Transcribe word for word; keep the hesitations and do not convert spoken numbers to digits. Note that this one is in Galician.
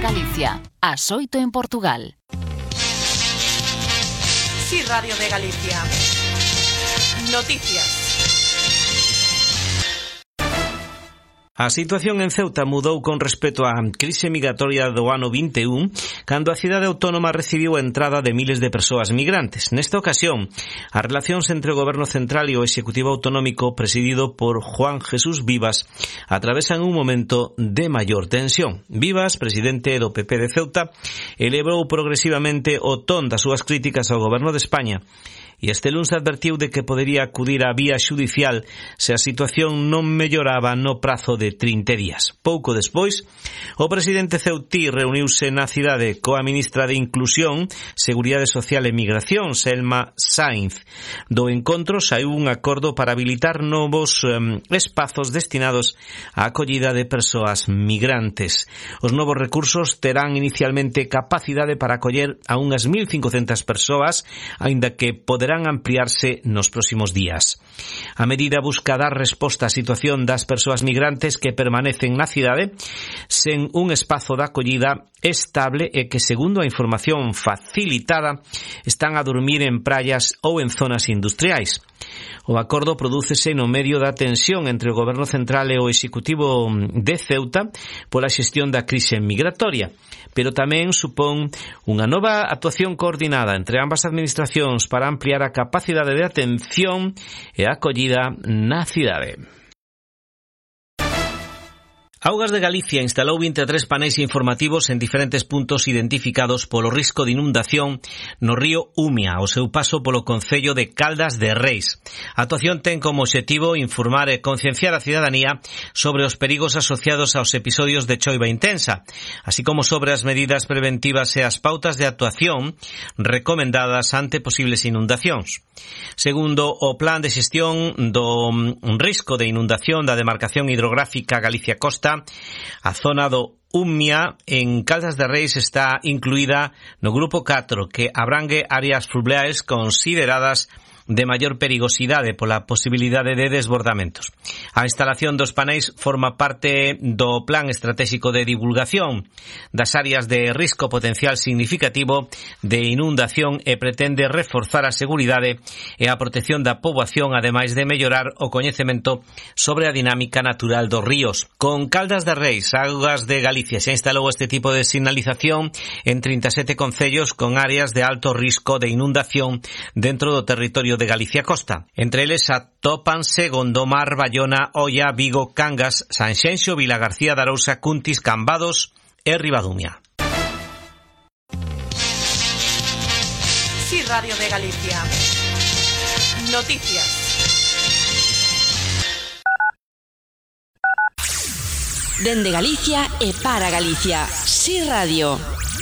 Galicia, ás oito en Portugal. Sí, Radio de Galicia. Noticias. A situación en Ceuta mudou con respecto á crise migratoria do ano vinte e un, cando a cidade autónoma recibiu a entrada de miles de persoas migrantes. Nesta ocasión, as relacións entre o Goberno Central e o Executivo Autonómico presidido por Juan Jesús Vivas atravesan un momento de maior tensión. Vivas, presidente do P P de Ceuta, elevou progresivamente o ton das súas críticas ao Goberno de España e este luns advertiu de que podería acudir á vía xudicial se a situación non melloraba no prazo de trinta días. Pouco despois, o presidente ceutí reuniuse na cidade coa ministra de Inclusión, Seguridade Social e Migración, Selma Sainz. Do encontro saiu un acordo para habilitar novos um, espazos destinados á acollida de persoas migrantes. Os novos recursos terán inicialmente capacidade para acoller a unhas mil cincocentas persoas, aínda que poderán ampliarse nos próximos días. A medida busca dar resposta á situación das persoas migrantes que permanecen na cidade sen un espazo de acollida estable e que, segundo a información facilitada, están a dormir en praias ou en zonas industriais. O acordo prodúcese no medio da tensión entre o Goberno Central e o Executivo de Ceuta pola xestión da crise migratoria, pero tamén supón unha nova actuación coordinada entre ambas administracións para ampliar a capacidade de atención e acollida na cidade. Augas de Galicia instalou vinte e tres paneis informativos en diferentes puntos identificados polo risco de inundación no río Umia, ao seu paso polo concello de Caldas de Reis. A actuación ten como obxectivo informar e concienciar a cidadanía sobre os perigos asociados aos episodios de choiva intensa, así como sobre as medidas preventivas e as pautas de actuación recomendadas ante posibles inundacións. Segundo o plan de xestión do risco de inundación da demarcación hidrográfica Galicia Costa, a zona do Umia en Caldas de Reis está incluída no grupo catro, que abrangue áreas fluviais consideradas de maior perigosidade pola posibilidade de desbordamentos. A instalación dos paneis forma parte do Plan Estratégico de Divulgación das áreas de risco potencial significativo de inundación e pretende reforzar a seguridade e a protección da poboación, ademais de mellorar o coñecemento sobre a dinámica natural dos ríos. Con Caldas de Reis, Augas de Galicia xa instalou este tipo de sinalización en trinta e sete concellos con áreas de alto risco de inundación dentro do territorio de Galicia Costa. Entre eles atópanse Gondomar, Bayona, Oia, Vigo, Cangas, Sanxenxo, Vilagarcía de Arousa, Cuntis, Cambados e Ribadumia. Sí, Radio de Galicia. Noticias. Dende Galicia e para Galicia. Sí, Radio.